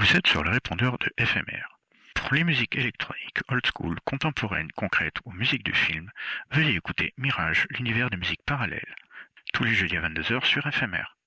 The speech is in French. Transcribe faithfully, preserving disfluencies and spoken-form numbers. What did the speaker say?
Vous êtes sur le répondeur de F M R. Pour les musiques électroniques, old school, contemporaines, concrètes ou musique de film, veuillez écouter Mirage, l'univers de musique parallèle. Tous les jeudis à vingt-deux heures sur F M R.